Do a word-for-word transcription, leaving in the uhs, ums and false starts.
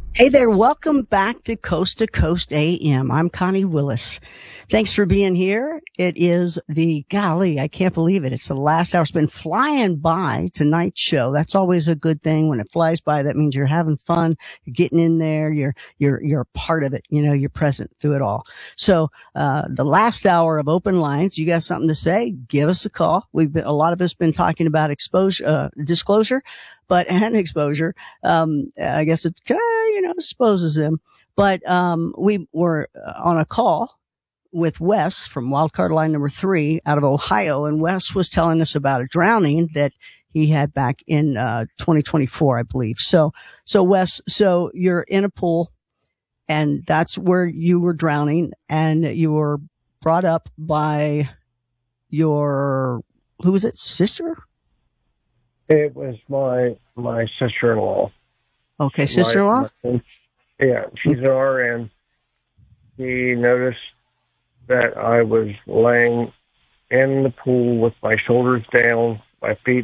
Hey there, welcome back to Coast to Coast A M. I'm Connie Willis. Thanks for being here. It is the, golly, I can't believe it. It's the last hour. It's been flying by tonight's show. That's always a good thing. When it flies by, that means you're having fun. You're getting in there. You're, you're, you're a part of it. You know, you're present through it all. So, uh, the last hour of open lines, you got something to say? Give us a call. We've been, a lot of us been talking about exposure, uh, disclosure, but, and exposure. Um, I guess it's, uh, you know, exposes them. But, um, we were on a call with Wes from wildcard line number three out of Ohio, and Wes was telling us about a drowning that he had back in uh twenty twenty-four, I believe. So, so Wes, so you're in a pool, and that's where you were drowning, and you were brought up by your, who was it, sister? It was my my sister-in-law. Okay, sister-in-law? My, my, yeah, she's an R N. She noticed that I was laying in the pool with my shoulders down, my feet